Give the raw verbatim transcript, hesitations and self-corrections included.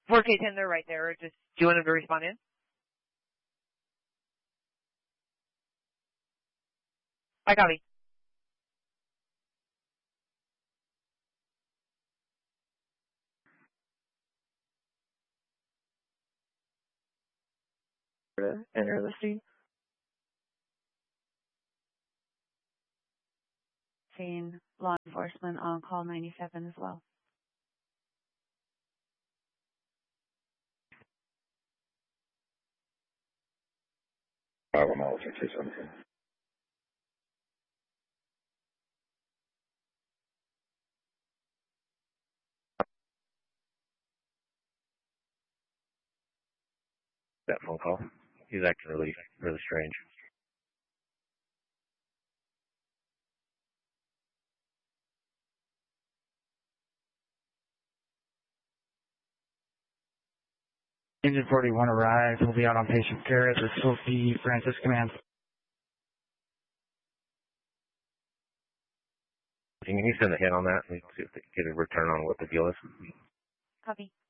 four K ten, they're right there. Just do you want them to respond in? I copy. Enter the scene. Scene, law enforcement on call ninety-seven as well. Bravo Monitor two seventeen. That phone call. He's acting really, really strange. Engine forty-one arrived. We'll be out on patient care at the Sophie Francis Command. Can you send a hit on that and see if they get a return on what the deal is? Copy.